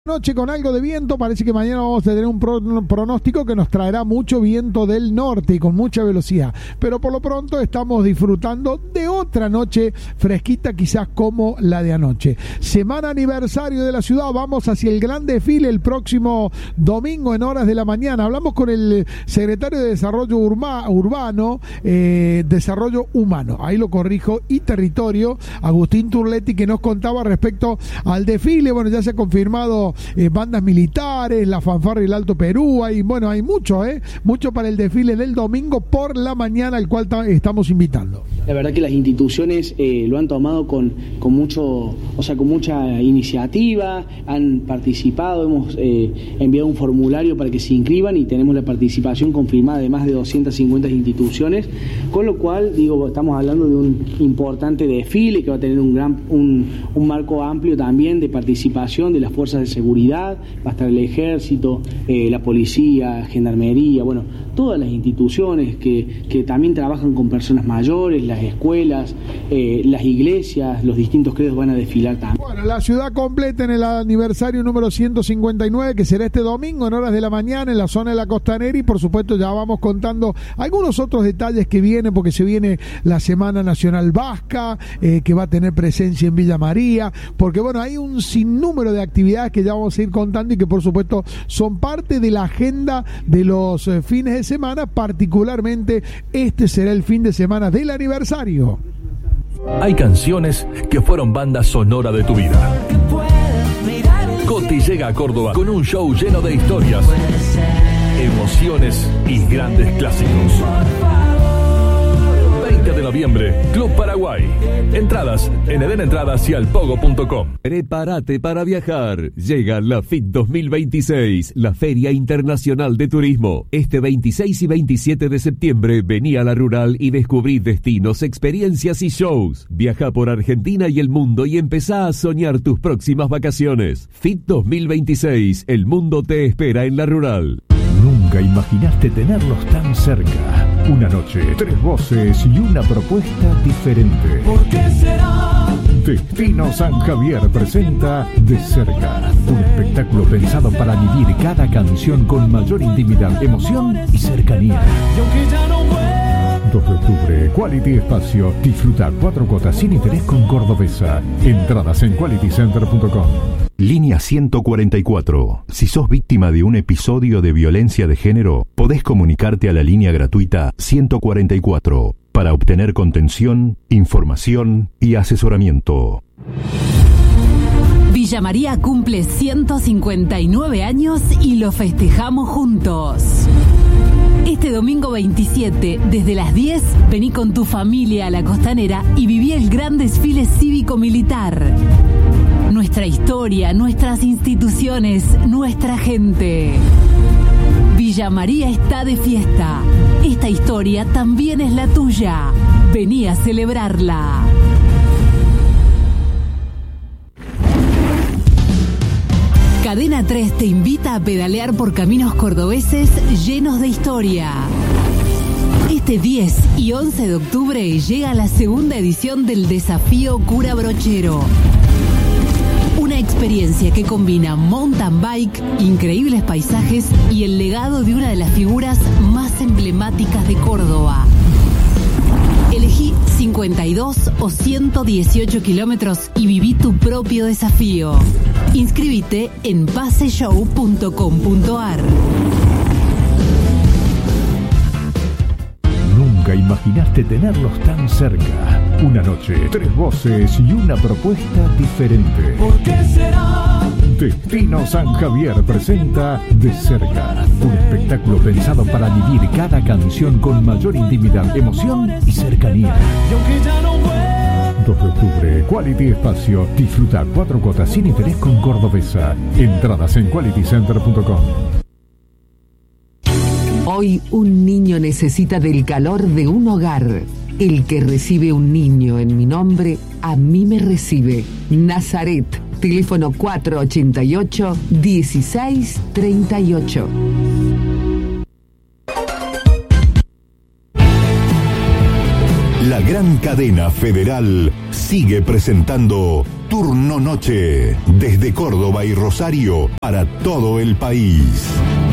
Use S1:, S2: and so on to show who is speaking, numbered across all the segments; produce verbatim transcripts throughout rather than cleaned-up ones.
S1: Noche con algo de viento, parece que mañana vamos a tener un, pro, un pronóstico que nos traerá mucho viento del norte y con mucha velocidad, pero por lo pronto estamos disfrutando de otra noche fresquita, quizás como la de anoche. Semana aniversario de la ciudad, vamos hacia el gran desfile el próximo domingo en horas de la mañana. Hablamos con el secretario de Desarrollo Urma, Urbano, eh, Desarrollo Humano, ahí lo corrijo, y Territorio, Agustín Turletti, que nos contaba respecto al desfile. Bueno, ya se ha confirmado Eh, bandas militares, la fanfarria y el Alto Perú, hay, bueno, hay mucho, eh, mucho para el desfile del domingo por la mañana, al cual ta- estamos invitando.
S2: La verdad que las instituciones eh, lo han tomado con, con mucho, o sea, con mucha iniciativa, han participado, hemos eh, enviado un formulario para que se inscriban y tenemos la participación confirmada de más de doscientas cincuenta instituciones, con lo cual, digo, estamos hablando de un importante desfile que va a tener un gran, un, un marco amplio también de participación de las fuerzas de seguridad. Seguridad, va a estar el ejército, eh, la policía, gendarmería, bueno, todas las instituciones que, que también trabajan con personas mayores, las escuelas, eh, las iglesias, los distintos credos van a desfilar también.
S1: Bueno, la ciudad completa en el aniversario número ciento cincuenta y nueve, que será este domingo en horas de la mañana en la zona de la Costanera, y por supuesto ya vamos contando algunos otros detalles que vienen, porque se viene la Semana Nacional Vasca, eh, que va a tener presencia en Villa María, porque bueno, hay un sinnúmero de actividades que ya vamos a ir contando y que por supuesto son parte de la agenda de los eh, fines de semana. Particularmente este será el fin de semana del aniversario.
S3: Hay canciones que fueron banda sonora de tu vida. Coti llega a Córdoba con un show lleno de historias, emociones y grandes clásicos. veinte de noviembre, Club Paraguay. Entradas en eden entradas y alpogo punto com.
S4: Prepárate para viajar. Llega la F I T dos mil veintiséis, la Feria Internacional de Turismo. Este veintiséis y veintisiete de septiembre vení a La Rural y descubrí destinos, experiencias y shows. Viaja por Argentina y el mundo y empezá a soñar tus próximas vacaciones. F I T dos mil veintiséis, el mundo te espera en La Rural.
S5: Nunca imaginaste tenerlos tan cerca. Una noche, tres voces y una propuesta diferente.
S6: ¿Por qué será?
S5: Destino San Javier presenta De Cerca, un espectáculo pensado para vivir cada canción con mayor intimidad, emoción y cercanía.
S6: Y aunque ya no vuelvo.
S5: dos de octubre, Quality Espacio. Disfruta cuatro cuotas sin interés con Cordobesa. Entradas en quality center punto com.
S7: Línea ciento cuarenta y cuatro. Si sos víctima de un episodio de violencia de género, podés comunicarte a la línea gratuita ciento cuarenta y cuatro para obtener contención, información y asesoramiento.
S8: Villa María cumple ciento cincuenta y nueve años y lo festejamos juntos. Este domingo veintisiete, desde las diez, vení con tu familia a la Costanera y viví el gran desfile cívico-militar. Nuestra historia, nuestras instituciones, nuestra gente. Villa María está de fiesta. Esta historia también es la tuya. Vení a celebrarla. Cadena tres te invita a pedalear por caminos cordobeses llenos de historia. Este diez y once de octubre llega la segunda edición del Desafío Cura Brochero. Una experiencia que combina mountain bike, increíbles paisajes y el legado de una de las figuras más emblemáticas de Córdoba. Elegí cincuenta y dos o ciento dieciocho kilómetros y viví tu propio desafío. Inscríbete en paseshow punto com punto ar.
S5: Nunca imaginaste tenerlos tan cerca. Una noche, tres voces y una propuesta diferente.
S6: ¿Por qué será?
S5: Destino San Javier presenta De Cerca, un espectáculo pensado para vivir cada canción con mayor intimidad, emoción y cercanía.
S6: Y aunque ya no vuelvo.
S5: dos de octubre, Quality Espacio. Disfruta cuatro cuotas sin interés con Cordobesa. Entradas en quality center punto com.
S9: Hoy un niño necesita del calor de un hogar. El que recibe un niño en mi nombre, a mí me recibe. Nazaret, teléfono cuatro ochenta y ocho, dieciséis treinta y ocho.
S7: La La gran cadena federal sigue presentando Turno Noche desde Córdoba y Rosario para todo el país.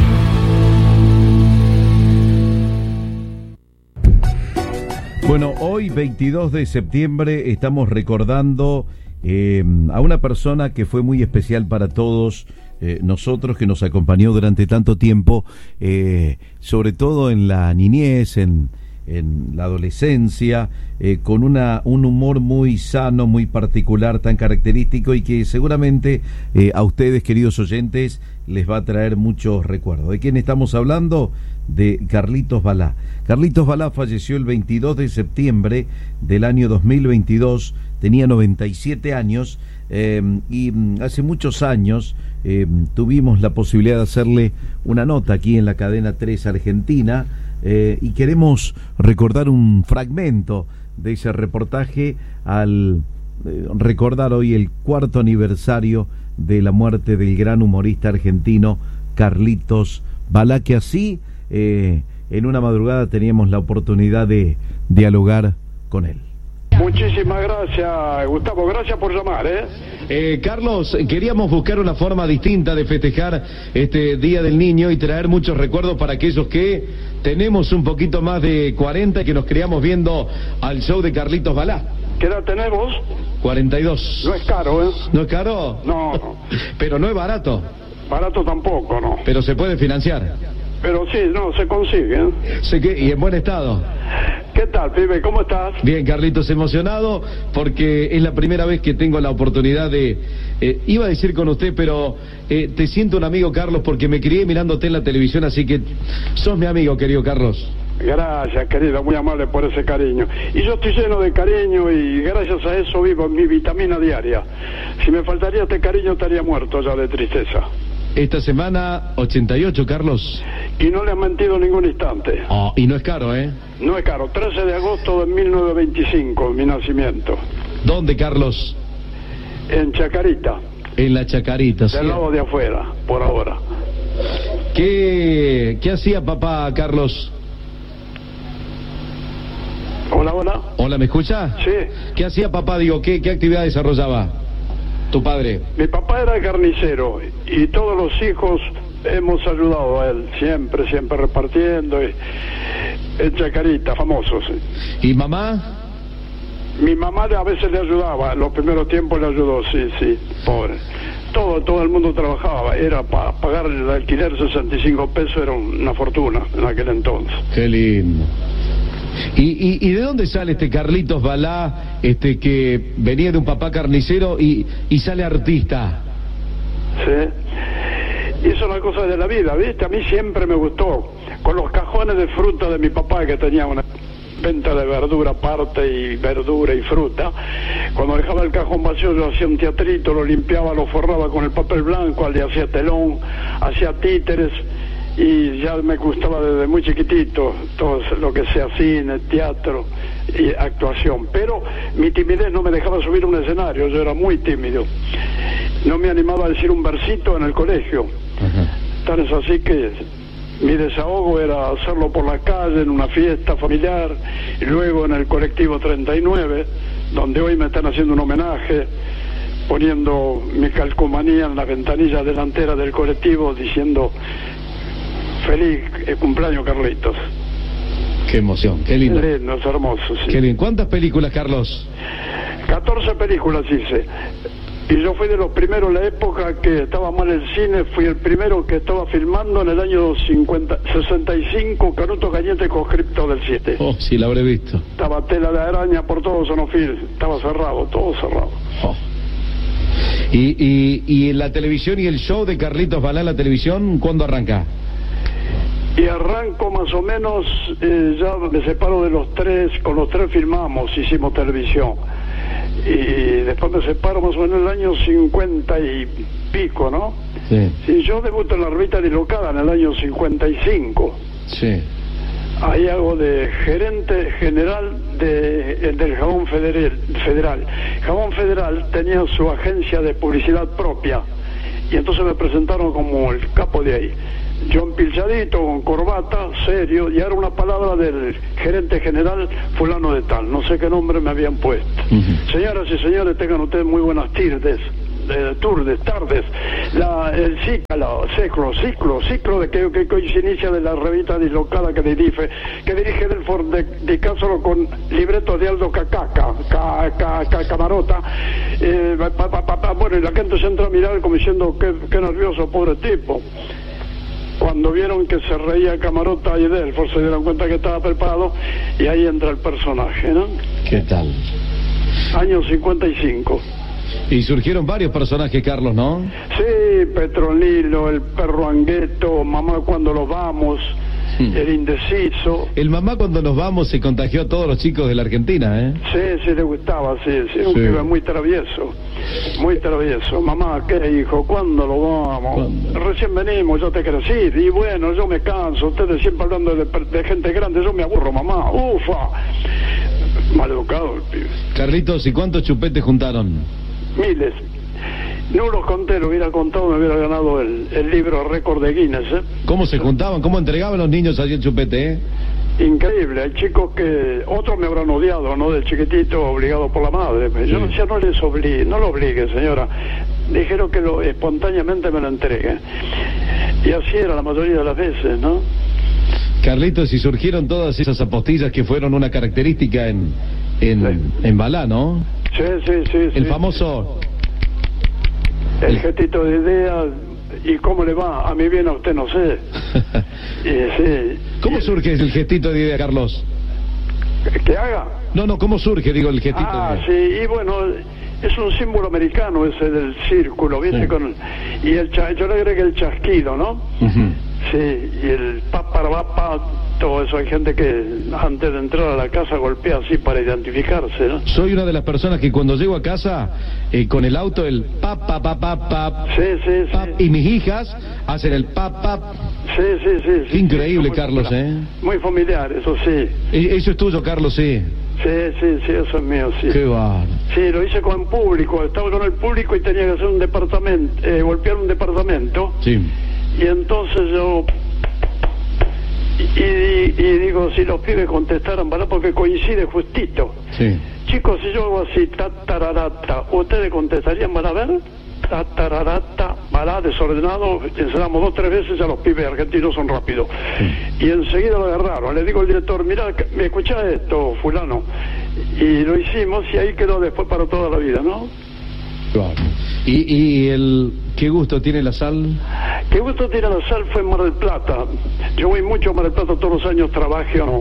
S10: Bueno, hoy veintidós de septiembre estamos recordando eh, a una persona que fue muy especial para todos eh, nosotros, que nos acompañó durante tanto tiempo, eh, sobre todo en la niñez, en, en la adolescencia, eh, con una un humor muy sano, muy particular, tan característico y que seguramente eh, a ustedes, queridos oyentes, les va a traer muchos recuerdos. ¿De quién estamos hablando? De Carlitos Balá. Carlitos Balá falleció el veintidós de septiembre del año dos mil veintidós, tenía noventa y siete años eh, y hace muchos años eh, tuvimos la posibilidad de hacerle una nota aquí en la cadena tres Argentina eh, y queremos recordar un fragmento de ese reportaje al eh, recordar hoy el cuarto aniversario de la muerte del gran humorista argentino Carlitos Balá, que así Eh, en una madrugada teníamos la oportunidad de dialogar con él.
S11: Muchísimas gracias, Gustavo, gracias por llamar, ¿eh?
S12: Eh, Carlos, queríamos buscar una forma distinta de festejar este Día del Niño y traer muchos recuerdos para aquellos que tenemos un poquito más de cuarenta y que nos criamos viendo al show de Carlitos Balá.
S11: ¿Qué edad tenemos?
S12: cuarenta y dos.
S11: No es caro, ¿eh?
S12: ¿No es caro?
S11: No.
S12: Pero no es barato.
S11: Barato tampoco, ¿no?
S12: Pero se puede financiar.
S11: Pero sí, no, se consigue, ¿eh?
S12: Sé que, y en buen estado.
S11: ¿Qué tal, pibe? ¿Cómo estás?
S12: Bien, Carlitos, emocionado porque es la primera vez que tengo la oportunidad de... Eh, iba a decir con usted, pero eh, te siento un amigo, Carlos, porque me crié mirándote en la televisión, así que sos mi amigo, querido Carlos.
S11: Gracias, querido, muy amable por ese cariño. Y yo estoy lleno de cariño y gracias a eso vivo en mi vitamina diaria. Si me faltaría este cariño estaría muerto ya de tristeza.
S12: Esta semana, ochenta y ocho, Carlos.
S11: Y no le han mentido ningún instante.
S12: Oh, y no es caro, ¿eh?
S11: No es caro. trece de agosto de mil novecientos veinticinco, mi nacimiento.
S12: ¿Dónde, Carlos?
S11: En Chacarita.
S12: En la Chacarita, sí.
S11: Del lado de afuera, por ahora.
S12: ¿Qué, qué hacía papá, Carlos?
S11: Hola, hola.
S12: Hola, ¿me escucha?
S11: Sí.
S12: ¿Qué hacía papá? Digo, ¿qué, qué actividad desarrollaba tu padre?
S11: Mi papá era carnicero y todos los hijos hemos ayudado a él, siempre, siempre repartiendo. Y, en Chacarita, famosos.
S12: ¿Y mamá?
S11: Mi mamá a veces le ayudaba, en los primeros tiempos le ayudó, sí, sí, pobre. Todo, todo el mundo trabajaba, era para pagar el alquiler, sesenta y cinco pesos, era una fortuna en aquel entonces.
S12: Qué lindo. ¿Y, y, y de dónde sale este Carlitos Balá, este que venía de un papá carnicero y, y sale artista?
S11: Sí, y eso es una cosa de la vida, ¿viste? A mí siempre me gustó, con los cajones de fruta de mi papá, que tenía una venta de verdura aparte y verdura y fruta. Cuando dejaba el cajón vacío yo hacía un teatrito, lo limpiaba, lo forraba con el papel blanco, le hacía telón, hacía títeres. Y ya me gustaba desde muy chiquitito todo lo que sea cine, teatro y actuación. Pero mi timidez no me dejaba subir a un escenario, yo era muy tímido. No me animaba a decir un versito en el colegio. Uh-huh. Tal es así que mi desahogo era hacerlo por la calle, en una fiesta familiar, y luego en el colectivo treinta y nueve, donde hoy me están haciendo un homenaje, poniendo mi calcomanía en la ventanilla delantera del colectivo, diciendo... Feliz eh, cumpleaños, Carlitos.
S12: Qué emoción, qué lindo.
S11: Qué lindo, es hermoso, sí.
S12: Qué lindo. ¿Cuántas películas, Carlos?
S11: catorce películas hice. Y yo fui de los primeros en la época que estaba mal el cine, fui el primero que estaba filmando en el año cincuenta, sesenta y cinco, Canuto Cañete conscripto del siete.
S12: Oh, sí, la habré visto.
S11: Estaba tela de araña por todo Sonofil, estaba cerrado, todo cerrado.
S12: Oh. ¿Y, y, y en la televisión y el show de Carlitos Balá en la televisión, cuándo arranca?
S11: Y arranco más o menos, eh, ya me separo de los tres, con los tres filmamos, hicimos televisión. Y después me separo más o menos en el año cincuenta y pico, ¿no?
S12: Sí.
S11: Y yo debuto en la Revista Dilocada en el año cincuenta y cinco.
S12: Sí.
S11: Ahí hago de gerente general de, del Jabón Federal. Federal. Jabón Federal tenía su agencia de publicidad propia. y entonces me presentaron como el capo de ahí. Yo empilchadito, con corbata, serio, y era una palabra del gerente general fulano de tal, no sé qué nombre me habían puesto. Uh-huh. Señoras y señores, tengan ustedes muy buenas tardes, eh, turdes, tardes, la, el ciclo, ciclo, ciclo, ciclo de que, que, que hoy se inicia de la revista dislocada que dirige, que dirige Delford de, de Cásolo con libreto de Aldo Cacaca, ca, ca, ca, Camarota, eh, pa, pa, pa, pa, bueno, y la gente se entra a mirar como diciendo, qué, qué nervioso, pobre tipo. Cuando vieron que se reía Camarota y Delford, se dieron cuenta que estaba preparado, y ahí entra el personaje, ¿no?
S12: ¿Qué tal?
S11: Año cincuenta y cinco.
S12: Y surgieron varios personajes, Carlos, ¿no?
S11: Sí, Petronilo, el perro Angueto, Mamá cuando los vamos, hmm. el indeciso.
S12: El Mamá cuando nos vamos se contagió a todos los chicos de la Argentina, ¿eh?
S11: Sí, sí le gustaba, sí, sí, un
S12: sí.
S11: pibe muy travieso, muy travieso. Mamá, ¿qué hijo? ¿Cuándo lo vamos? ¿Cuándo? Recién venimos, yo te quiero decir, y bueno, yo me canso, ustedes siempre hablando de, de gente grande, yo me aburro, mamá, ufa. Mal educado el pibe.
S12: Carlitos, ¿y cuántos chupetes juntaron?
S11: Miles. No los conté, lo hubiera contado, me hubiera ganado el, el libro récord de Guinness, ¿eh?
S12: ¿Cómo se juntaban? ¿Cómo entregaban los niños allí el chupete, eh?
S11: Increíble, hay chicos que otros me habrán odiado, ¿no? Del chiquitito obligado por la madre. Yo sí. decía, no les obligue, no lo obligue, señora. Dijeron que lo espontáneamente me lo entregue. Y así era la mayoría de las veces, ¿no?
S12: Carlitos, y surgieron todas esas apostillas que fueron una característica en, en, sí. en Balá, ¿no?
S11: Sí, sí, sí.
S12: El
S11: sí.
S12: famoso...
S11: El, el getito de idea... ¿Y cómo le va? A mí bien, a usted no sé. y, sí.
S12: ¿Cómo surge el gestito de idea, Carlos?
S11: ¿Que haga?
S12: No, no, ¿cómo surge, digo, el gestito
S11: ah,
S12: de idea?
S11: Sí, y bueno, es un símbolo americano ese del círculo, ¿viste? Sí. Con, y el yo le agregué el chasquido, ¿no? Uh-huh. Sí, y el paparabapa, todo eso. Hay gente que antes de entrar a la casa golpea así para identificarse, ¿no?
S12: Soy una de las personas que cuando llego a casa, eh, con el auto, el pap, pap, pap, pap, pap,
S11: sí, sí,
S12: pap,
S11: sí.
S12: Y mis hijas hacen el pap, pap.
S11: Sí, sí, sí. sí
S12: Increíble,
S11: sí,
S12: Carlos,
S11: familiar.
S12: ¿eh?
S11: Muy familiar, eso sí.
S12: E- eso es tuyo, Carlos, sí.
S11: Sí, sí, sí, eso es mío, sí.
S12: Qué va.
S11: Sí, lo hice con público, estaba con el público y tenía que hacer un departamento, eh, golpear un departamento.
S12: Sí.
S11: Y entonces yo... Y, y, y digo, si los pibes contestaran, ¿verdad? Porque coincide justito.
S12: Sí.
S11: Chicos, si yo hago así, tatararata, ¿ustedes contestarían, van a ver? Tatararata, ¿verdad? Desordenado, enseñamos dos, tres veces, ya los pibes argentinos son rápidos. Sí. Y enseguida lo agarraron. Le digo al director, mira, me escuchá esto, fulano. Y lo hicimos y ahí quedó después para toda la vida, ¿no?
S12: Claro. ¿Y, y el qué gusto tiene la sal?
S11: ¿Qué gusto tiene la sal? Fue en Mar del Plata. Yo voy mucho a Mar del Plata todos los años, trabajo, ¿no?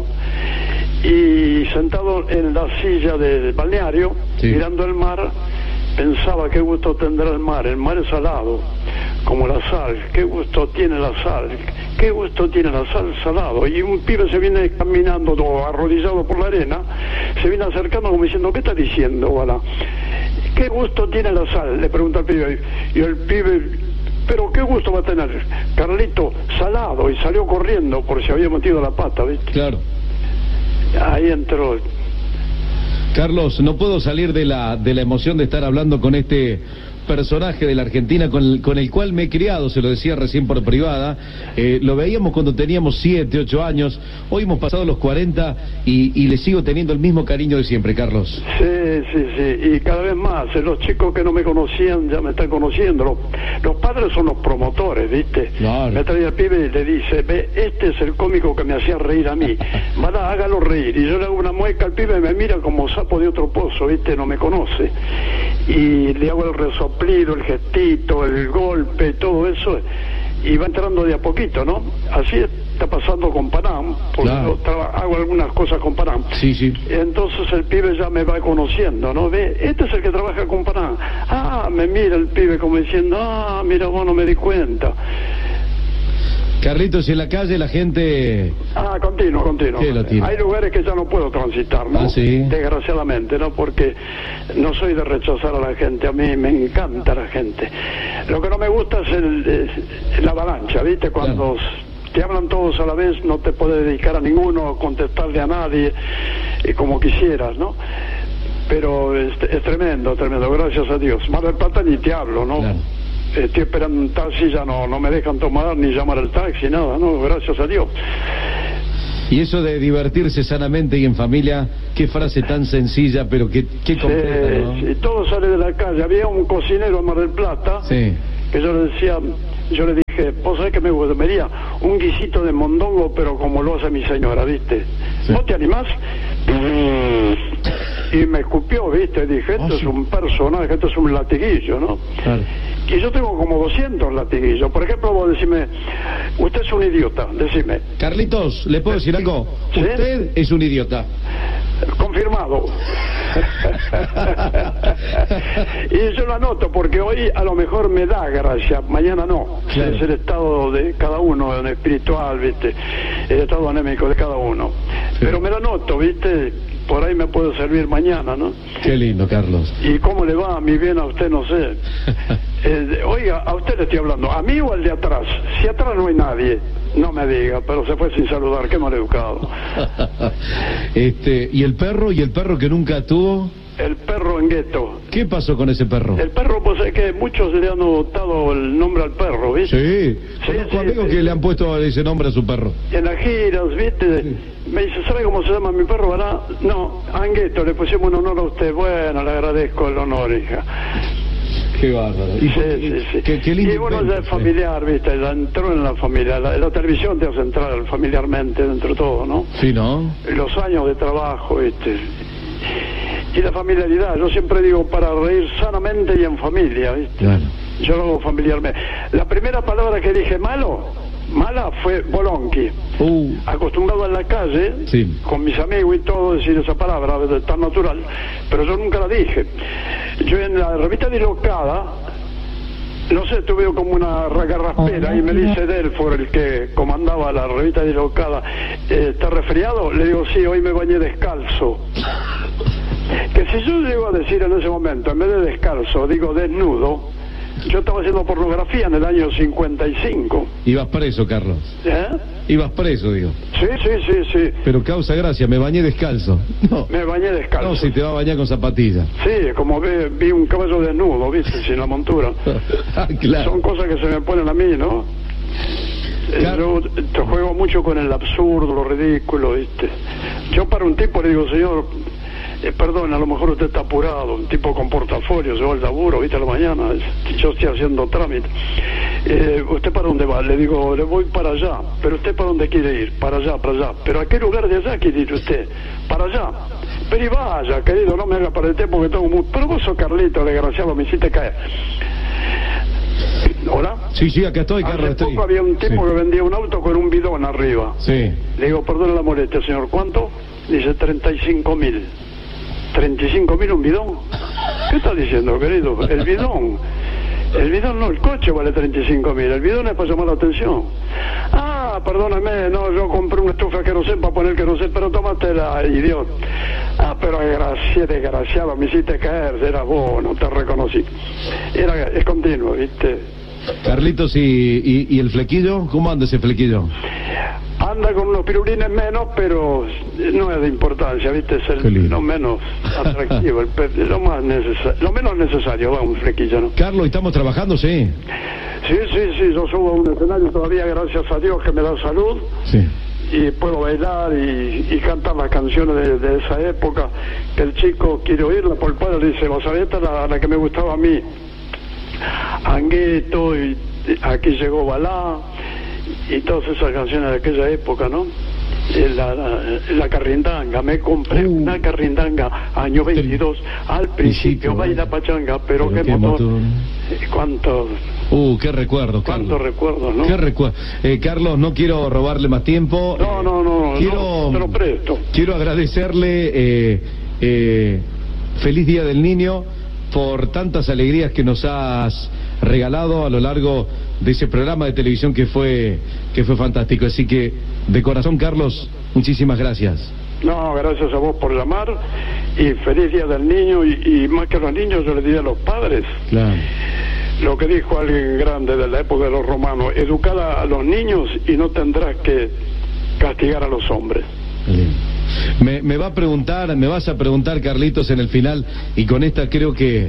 S11: Y sentado en la silla del balneario, sí. mirando el mar, pensaba qué gusto tendrá el mar. El mar es salado, como la sal. Qué gusto tiene la sal. Qué gusto tiene la sal salado. Y un pibe se viene caminando, todo arrodillado por la arena, se viene acercando como diciendo, ¿qué está diciendo, Bala? ¿Qué gusto tiene la sal? Le pregunta el pibe. Y el pibe, ¿pero qué gusto va a tener? Carlito, salado. Y salió corriendo por si había metido la pata, ¿viste?
S12: Claro.
S11: Ahí entró.
S12: Carlos, no puedo salir de la de la emoción de estar hablando con este personaje de la Argentina con el, con el cual me he criado, se lo decía recién por privada, eh, lo veíamos cuando teníamos siete, ocho años, hoy hemos pasado los cuarenta y, y le sigo teniendo el mismo cariño de siempre, Carlos.
S11: Sí, sí, sí, y cada vez más, eh, los chicos que no me conocían ya me están conociendo, los, los padres son los promotores, ¿viste?
S12: Claro.
S11: Me trae el pibe y le dice, ve, este es el cómico que me hacía reír a mí, vale, hágalo reír, y yo le hago una mueca al pibe y me mira como sapo de otro pozo, ¿viste? No me conoce, y le hago el resoplido, el gestito, el golpe, todo eso, y va entrando de a poquito, ¿no? Así está pasando con Panam, porque
S12: claro.
S11: yo hago algunas cosas con Panam.
S12: Sí, sí.
S11: Entonces el pibe ya me va conociendo, ¿no? Ve, este es el que trabaja con Panam. Ah, me mira el pibe como diciendo, ah, mira, vos no me di cuenta.
S12: Carlitos, y en la calle la gente...
S11: Ah, continuo, continuo. Hay lugares que ya no puedo transitar, ¿no?
S12: Ah, ¿sí?
S11: Desgraciadamente, ¿no? Porque no soy de rechazar a la gente, a mí me encanta la gente. Lo que no me gusta es, el, es la avalancha, ¿viste? Cuando claro. te hablan todos a la vez, no te puedes dedicar a ninguno, contestarle a nadie, eh, como quisieras, ¿no? Pero es, es tremendo, tremendo, gracias a Dios. Mar del Plata ni te hablo, ¿no?
S12: Claro.
S11: estoy esperando un taxi, ya no, no me dejan tomar ni llamar al taxi, nada, no, gracias a Dios.
S12: Y eso de divertirse sanamente y en familia, qué frase tan sencilla, pero qué, qué completa,
S11: sí,
S12: ¿no?
S11: Sí, todo sale de la calle. Había un cocinero en Mar del Plata,
S12: sí,
S11: que yo le decía, yo le dije, vos sabés que me gustaría un guisito de mondongo, pero como lo hace mi señora, ¿viste? Sí. ¿Vos te animás? Y me escupió, ¿viste? Y dije, esto oh, sí. es un personaje, esto es un latiguillo, ¿no? Claro. Y yo tengo como doscientos latiguillos. Por ejemplo, vos decime, usted es un idiota, decime.
S12: Carlitos, ¿le puedo decir algo? ¿Sí? Usted es un idiota.
S11: Confirmado. Y yo lo anoto porque hoy a lo mejor me da gracia, mañana no. Claro. Es el estado de cada uno, en espiritual, ¿viste? El estado anémico de cada uno. Sí. Pero me lo anoto, ¿viste? Por ahí me puede servir mañana, ¿no?
S12: Qué lindo, Carlos.
S11: ¿Y cómo le va a mi bien a usted? No sé. Eh, oiga, a usted le estoy hablando, ¿a mí o al de atrás? Si atrás no hay nadie, no me diga, pero se fue sin saludar, qué mal educado.
S12: este, ¿y el perro? ¿Y el perro que nunca tuvo?
S11: El perro en gueto.
S12: ¿Qué pasó con ese perro?
S11: El perro, pues es que muchos le han dado el nombre al perro, ¿viste?
S12: Sí, sí, conozco sí, amigos sí. que le han puesto ese nombre a su perro.
S11: En las giras, ¿viste? Sí. Me dice, ¿sabe cómo se llama mi perro, verdad? No, Angueto, le pusimos un honor a usted. Bueno, le agradezco el honor, hija.
S12: Qué bárbaro.
S11: Sí, sí, sí.
S12: Qué, qué lindo.
S11: Y bueno, ya es familiar, ¿viste? Ya entró en la familia. La, la televisión te hace entrar familiarmente dentro de todo, ¿no?
S12: Sí, ¿no?
S11: Los años de trabajo, ¿viste? Y la familiaridad, yo siempre digo para reír sanamente y en familia, ¿viste? Claro. Yo lo hago familiarmente. La primera palabra que dije malo, mala, fue bolonqui. Uh. Acostumbrado en la calle, sí. con mis amigos y todo, decir esa palabra tan natural, pero yo nunca la dije. Yo en la revista Dislocada, no sé, tuve como una ragarraspera y me dice Delfor, el que comandaba la revista Dislocada, eh, ¿está resfriado? Le digo, sí, hoy me bañé descalzo. Que si yo llego a decir en ese momento, en vez de descalzo, digo desnudo, yo estaba haciendo pornografía en el año cincuenta y cinco.
S12: Ibas preso, Carlos.
S11: ¿Eh?
S12: Ibas preso, digo.
S11: Sí, sí, sí, sí.
S12: Pero causa gracia, me bañé descalzo. No.
S11: Me bañé descalzo.
S12: No, si te va a bañar con zapatillas.
S11: Sí, como vi, vi un caballo desnudo, ¿viste? Sin la montura.
S12: Ah, claro.
S11: Son cosas que se me ponen a mí, ¿no? Claro. Yo te juego mucho con el absurdo, lo ridículo, ¿viste? Yo para un tipo le digo, señor, eh, perdón, a lo mejor usted está apurado, un tipo con portafolio, se va al laburo, ¿viste? A la mañana, yo estoy haciendo trámite. Eh, ¿Usted para dónde va? Le digo, le voy para allá. ¿Pero usted para dónde quiere ir? Para allá, para allá. ¿Pero a qué lugar de allá quiere ir usted? Para allá. Pero y vaya, querido, no me haga para el tiempo que tengo muy... Pero vos sos Carlito, desgraciado, me hiciste caer. ¿Hola?
S12: Sí, sí, acá estoy, Carlos.
S11: Hace poco había un tipo sí. que vendía un auto con un bidón arriba.
S12: Sí.
S11: Le digo, perdone la molestia, señor, ¿cuánto? Dice, treinta y cinco mil. ¿treinta y cinco mil un bidón? ¿Qué está diciendo, querido? El bidón. El bidón no, el coche vale treinta y cinco mil. El bidón es para llamar la atención. Ah, perdóname, no, yo compré una estufa que no sé para poner que no sé, pero tómatela, idiota. Ah, pero desgraciado, desgraciado, me hiciste caer, era vos, no te reconocí. Era, es continuo, ¿viste?
S12: Carlitos, ¿y, y, y el flequillo? ¿Cómo anda ese flequillo?
S11: Anda con unos pirulines menos, pero no es de importancia, ¿viste? Es el, lo menos atractivo, el, lo más necesario, lo menos necesario, va, un flequillo, ¿no?
S12: Carlos, ¿estamos trabajando? Sí.
S11: Sí, sí, sí, yo subo a un escenario todavía, gracias a Dios que me da salud.
S12: Sí.
S11: Y puedo bailar y, y cantar las canciones de, de esa época, que el chico quiere oírla, por el padre le dice, ¿vos sabés? Esta es la, la que me gustaba a mí. Angueto, y aquí llegó Balá, y todas esas canciones de aquella época, ¿no? La, la, la carrindanga, me compré uh, una carrindanga, año veintidós, al principio baila pachanga, pero, pero qué, qué motor, motor. ¿Cuántos?
S12: Uh, qué recuerdos, Carlos.
S11: ¿Cuántos recuerdos, no?
S12: Qué recuerdo. Eh, Carlos, no quiero robarle más tiempo.
S11: No, no, no,
S12: quiero,
S11: no, te lo presto.
S12: Quiero agradecerle, eh, eh, feliz Día del Niño, por tantas alegrías que nos has regalado a lo largo de ese programa de televisión que fue que fue fantástico. Así que, de corazón, Carlos, muchísimas gracias.
S11: No, gracias a vos por llamar, y feliz Día del Niño, y, y más que a los niños yo le diría a los padres.
S12: Claro.
S11: Lo que dijo alguien grande de la época de los romanos, educad a los niños y no tendrás que castigar a los hombres.
S12: Bien. Me, me va a preguntar, me vas a preguntar, Carlitos, en el final, y con esta creo que,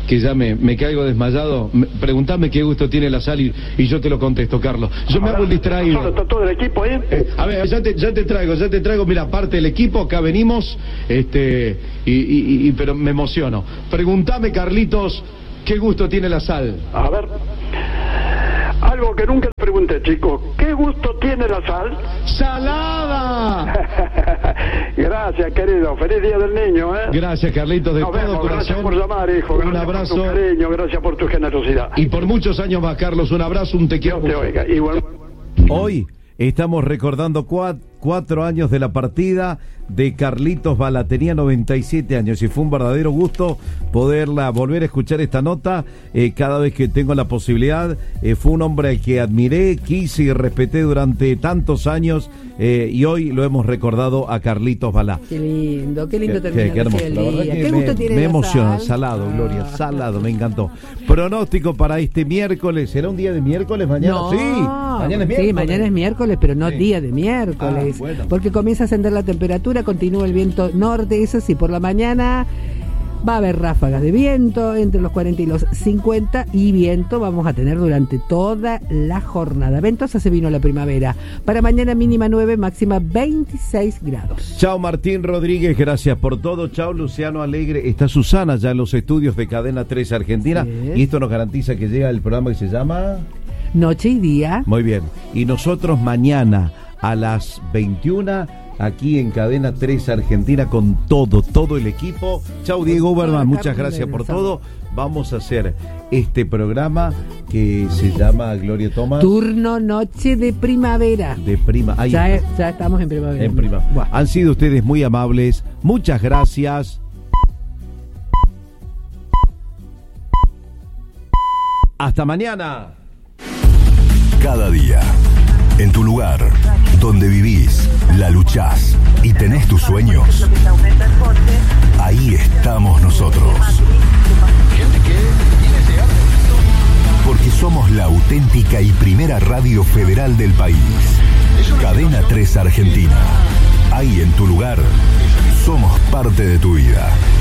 S12: que ya me, me caigo desmayado. Me, preguntame qué gusto tiene la sal y, y yo te lo contesto, Carlos. Yo me hago el distraído.
S11: ¿Está todo el equipo ahí?
S12: Eh, a ver, ya te, ya te traigo, ya te traigo, mira, parte del equipo, acá venimos, este, y, y, y pero me emociono. Preguntame, Carlitos, qué gusto tiene la sal.
S11: A ver. Algo que nunca le pregunté, chicos. ¿Qué gusto tiene la sal?
S12: ¡Salada!
S11: Gracias, querido. Feliz Día del Niño, ¿eh?
S12: Gracias, Carlitos, de
S11: Nos
S12: todo
S11: vemos.
S12: corazón.
S11: Gracias por llamar, hijo.
S12: Un
S11: Gracias
S12: abrazo.
S11: por tu cariño, gracias por tu generosidad.
S12: Y por muchos años más, Carlos, un abrazo, un te quiero.
S11: Dios te oiga. Igual.
S10: Hoy estamos recordando cuatro, cuatro años de la partida de Carlitos Balá. Tenía noventa y siete años y fue un verdadero gusto poderla volver a escuchar esta nota eh, cada vez que tengo la posibilidad. Eh, fue un hombre al que admiré, quise y respeté durante tantos años eh, y hoy lo hemos recordado a Carlitos Balá.
S13: Qué lindo, qué lindo
S10: Qué,
S13: terminar
S10: qué hermoso,
S13: el
S10: la verdad
S13: día.
S10: que
S13: ¿Qué
S10: me,
S13: gusto tiene
S10: me
S13: la
S10: emociona,
S13: sal?
S10: salado,
S13: Ah.
S10: Gloria, salado, me encantó. Pronóstico para este miércoles, ¿será un día de miércoles mañana?
S13: No,
S10: sí, mañana es miércoles.
S13: Sí, mañana es miércoles, pero no
S10: Sí.
S13: día de miércoles.
S10: Ah, bueno.
S13: Porque comienza a ascender la temperatura, continúa el viento norte, eso sí, por la mañana va a haber ráfagas de viento entre los cuarenta y los cincuenta y viento vamos a tener durante toda la jornada. Ventosa se vino la primavera. Para mañana mínima nueve, máxima veintiséis grados.
S10: Chao Martín Rodríguez, gracias por todo. Chao Luciano Alegre. Está Susana ya en los estudios de Cadena tres Argentina.
S13: Sí.
S10: Y esto nos garantiza que llega el programa que se llama...
S13: Noche y día.
S10: Muy bien. Y nosotros mañana a las veintiuna aquí en Cadena tres Argentina con todo, todo el equipo. Chau Diego Uberman, muchas gracias por todo. Vamos a hacer este programa que se llama, Gloria Tomás,
S13: Turno Noche de Primavera.
S10: de prima. Ahí
S13: Ya,
S10: está.
S13: ya estamos en primavera.
S10: En prima.
S13: Buah.
S10: Han sido ustedes muy amables. Muchas gracias. Hasta mañana.
S7: Cada día, en tu lugar, donde vivís, la luchás y tenés tus sueños, ahí estamos nosotros. Porque somos la auténtica y primera radio federal del país. Cadena tres Argentina. Ahí en tu lugar, somos parte de tu vida.